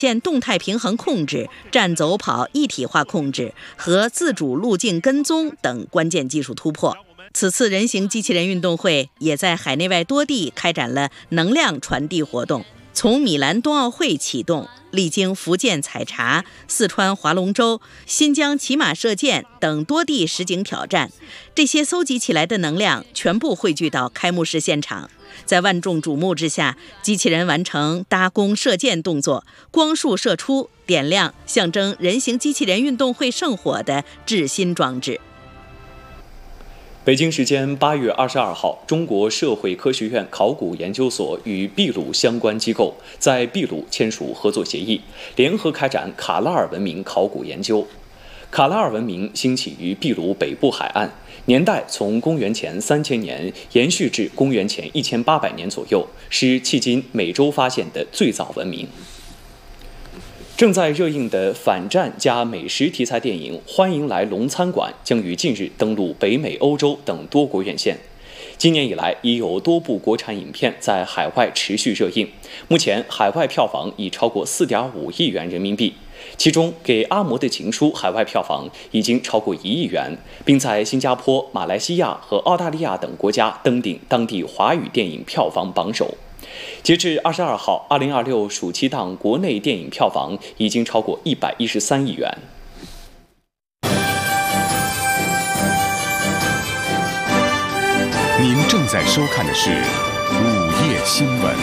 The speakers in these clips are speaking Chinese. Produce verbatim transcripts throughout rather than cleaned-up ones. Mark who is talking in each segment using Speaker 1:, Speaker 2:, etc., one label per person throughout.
Speaker 1: 现动态平衡控制、战走跑一体化控制和自主路径跟踪等关键技术突破。此次人形机器人运动会也在海内外多地开展了能量传递活动，从米兰冬奥会启动，历经福建采茶、四川划龙舟、新疆骑马射箭等多地实景挑战，这些搜集起来的能量全部汇聚到开幕式现场。在万众瞩目之下，机器人完成搭弓射箭动作，光束射出，点亮象征人形机器人运动会圣火的制芯装置。
Speaker 2: 北京时间八月二十二号，中国社会科学院考古研究所与秘鲁相关机构在秘鲁签署合作协议，联合开展卡拉尔文明考古研究。卡拉尔文明兴起于秘鲁北部海岸，年代从公元前三千年延续至公元前一千八百年左右，是迄今美洲发现的最早文明。正在热映的反战加美食题材电影《欢迎来龙餐馆》将于近日登陆北美、欧洲等多国院线。今年以来，已有多部国产影片在海外持续热映，目前海外票房已超过 四点五亿元人民币。其中，《给阿嬷的情书》海外票房已经超过一亿元，并在新加坡、马来西亚和澳大利亚等国家登顶当地华语电影票房榜首。截至二十二号，二零二六暑期档国内电影票房已经超过一百一十三亿元。
Speaker 3: 您正在收看的是午夜新闻。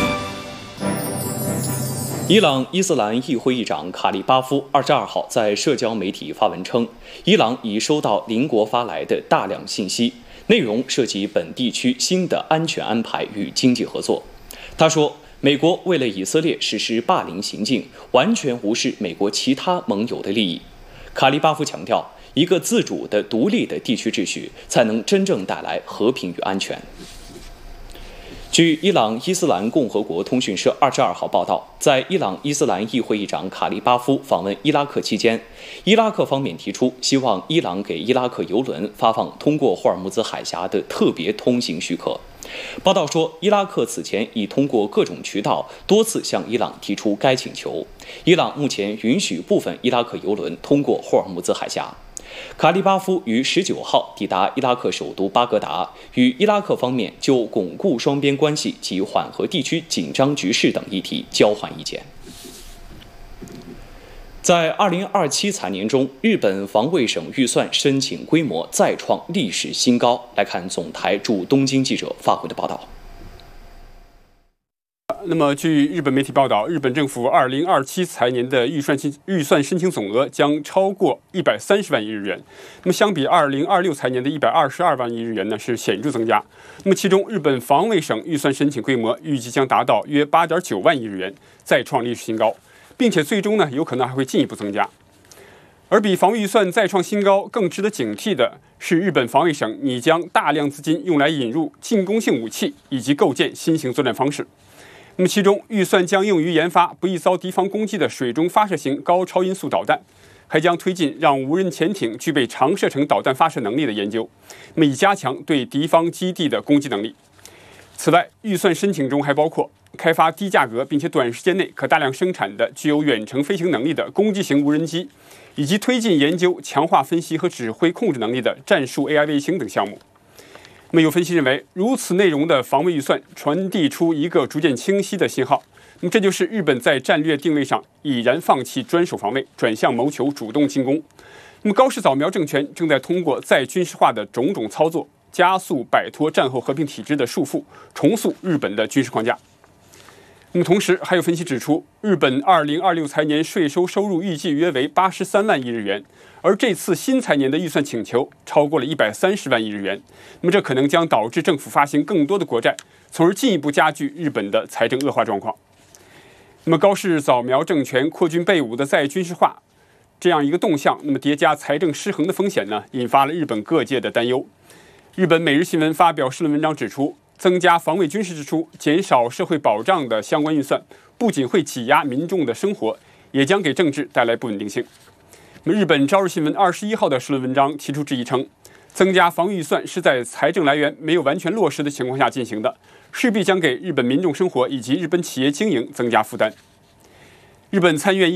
Speaker 2: 伊朗伊斯兰议会议长卡利巴夫二十二号在社交媒体发文称，伊朗已收到邻国发来的大量信息，内容涉及本地区新的安全安排与经济合作。他说，美国为了以色列实施霸凌行径，完全无视美国其他盟友的利益。卡利巴夫强调，一个自主的、独立的地区秩序才能真正带来和平与安全。据伊朗伊斯兰共和国通讯社二十二号报道，在伊朗伊斯兰议会议长卡利巴夫访问伊拉克期间，伊拉克方面提出希望伊朗给伊拉克油轮发放通过霍尔木兹海峡的特别通行许可。报道说，伊拉克此前已通过各种渠道多次向伊朗提出该请求。伊朗目前允许部分伊拉克油轮通过霍尔木兹海峡。卡利巴夫于十九号抵达伊拉克首都巴格达，与伊拉克方面就巩固双边关系及缓和地区紧张局势等议题交换意见。在二零二七财年中，日本防卫省预算申请规模再创历史新高。来看总台驻东京记者发回的报道。
Speaker 4: 那么，据日本媒体报道，日本政府二零二七财年的预算预算申请总额将超过一百三十万亿日元。那么，相比二零二六财年的一百二十二万亿日元呢，是显著增加。那么，其中日本防卫省预算申请规模预计将达到约八点九万亿日元，再创历史新高，并且最终呢，有可能还会进一步增加。而比防卫预算再创新高更值得警惕的是，日本防卫省拟将大量资金用来引入进攻性武器以及构建新型作战方式。那么，其中预算将用于研发不易遭敌方攻击的水中发射型高超音速导弹，还将推进让无人潜艇具备长射程导弹发射能力的研究，那么以加强对敌方基地的攻击能力。此外，预算申请中还包括开发低价格并且短时间内可大量生产的具有远程飞行能力的攻击型无人机，以及推进研究强化分析和指挥控制能力的战术 A I 卫星等项目。那么有分析认为，如此内容的防卫预算传递出一个逐渐清晰的信号，那么这就是日本在战略定位上已然放弃专守防卫，转向谋求主动进攻。那么高市早苗政权正在通过再军事化的种种操作，加速摆脱战后和平体制的束缚，重塑日本的军事框架。那么同时，还有分析指出，日本二零二六财年税收收入预计约为八十三万亿日元，而这次新财年的预算请求超过了一百三十万亿日元。那么这可能将导致政府发行更多的国债，从而进一步加剧日本的财政恶化状况。那么高市早苗政权扩军备武的再军事化这样一个动向，那么叠加财政失衡的风险呢，引发了日本各界的担忧。日本每日新闻发表社论文章指出，增加防卫军事支出、减少社会保障的相关预算，不仅会挤压民众的生活，也将给政治带来不稳定性。那么日本朝日新闻二十一号的社论文章提出质疑称，增加防御预算是在财政来源没有完全落实的情况下进行的，势必将给日本民众生活以及日本企业经营增加负担。日本参议院